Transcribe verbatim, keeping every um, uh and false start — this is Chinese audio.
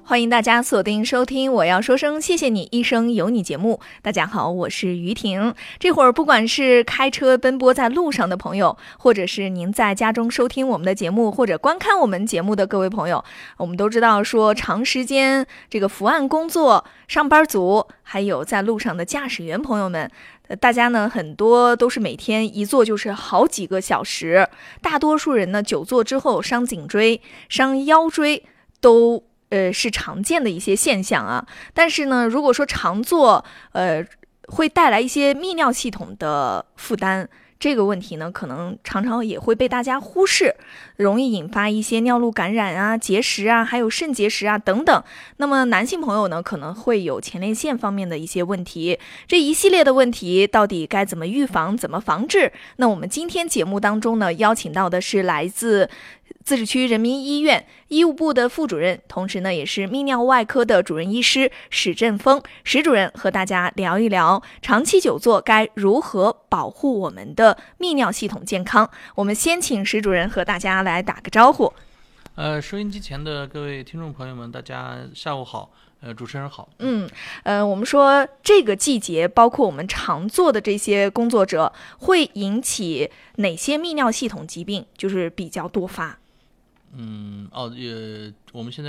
欢迎大家锁定收听我要说声谢谢你，一生有你节目。大家好，我是于婷。这会儿不管是开车奔波在路上的朋友，或者是您在家中收听我们的节目或者观看我们节目的各位朋友，我们都知道说长时间这个伏案工作，上班族还有在路上的驾驶员朋友们，大家呢很多都是每天一坐就是好几个小时，大多数人呢久坐之后伤颈椎、伤腰椎都呃是常见的一些现象啊。但是呢，如果说常坐，呃，会带来一些泌尿系统的负担。这个问题呢，可能常常也会被大家忽视，容易引发一些尿路感染啊、结石啊，还有肾结石啊等等。那么男性朋友呢，可能会有前列腺方面的一些问题。这一系列的问题到底该怎么预防、怎么防治？那我们今天节目当中呢，邀请到的是来自自治区人民医院医务部的副主任，同时呢也是泌尿外科的主任医师史振峰史主任，和大家聊一聊长期久坐该如何保护我们的泌尿系统健康。我们先请史主任和大家来打个招呼。 呃，收音机前的各位听众朋友们，大家下午好。呃，主持人好。 嗯，呃，我们说这个季节，包括我们常做的这些工作者，会引起哪些泌尿系统疾病，就是比较多发？ 嗯，哦，也，我们现在